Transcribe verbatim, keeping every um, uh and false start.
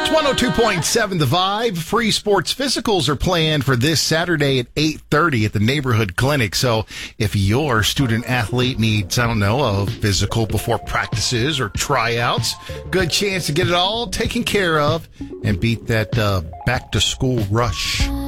one oh two point seven The Vibe. Free sports physicals are planned for this Saturday at eight thirty at the neighborhood clinic. So if your student athlete needs, I don't know, a physical before practices or tryouts, good chance to get it all taken care of and beat that uh, back to school rush.